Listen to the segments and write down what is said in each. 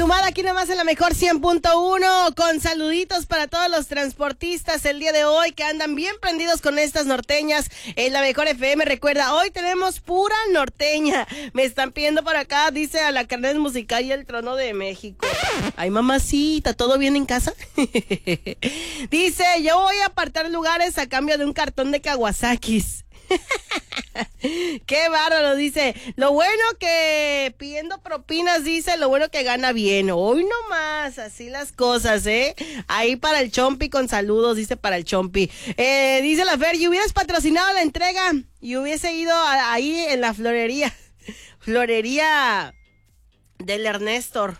enplumada aquí nomás en la mejor 100.1 con saluditos para todos los transportistas el día de hoy que andan bien prendidos con estas norteñas en la mejor FM. Recuerda, hoy tenemos pura norteña. Me están pidiendo por acá, dice a la carnet musical y el trono de México. Ay, mamacita, ¿todo bien en casa? Dice, yo voy a apartar lugares a cambio de un cartón de Kawasakis. Qué bárbaro, dice. Lo bueno que pidiendo propinas, dice, lo bueno que gana bien. Hoy nomás, así las cosas, ahí para el Chompi con saludos, dice para el Chompi. Dice la Fer, y hubieras patrocinado la entrega y hubiese ido ahí en la florería del Ernestor.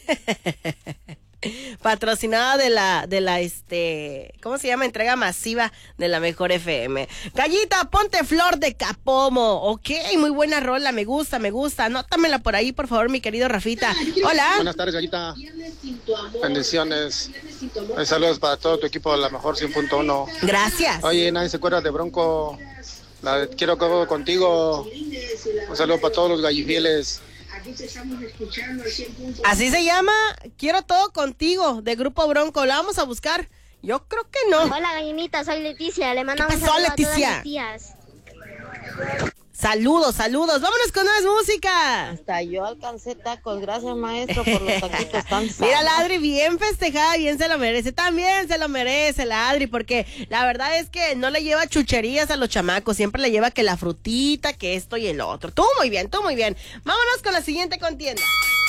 Patrocinada de la ¿cómo se llama? Entrega masiva de la mejor FM. Gallita, ponte Flor de Capomo. Ok, muy buena rola, me gusta. Anótamela por ahí, por favor, mi querido Rafita. Hola. Buenas tardes, Gallita. Bendiciones. Saludos para todo tu equipo de la mejor 100.1. Gracias. Oye, nadie se acuerda de Bronco. Quiero que contigo. Un saludo para todos los gallifieles. Así se llama, Quiero Todo Contigo, de Grupo Bronco. La vamos a buscar. Yo creo que no. Hola, gallinita, soy Leticia. Le mandamos saludos a todas mis tías. Saludos. Vámonos con más música. Hasta yo alcancé tacos. Gracias, maestro, por los taquitos tan sanos. Mira, la Adri bien festejada, bien se lo merece. También se lo merece la Adri, porque la verdad es que no le lleva chucherías a los chamacos. Siempre le lleva que la frutita, que esto y el otro. Tú muy bien. Vámonos con la siguiente contienda.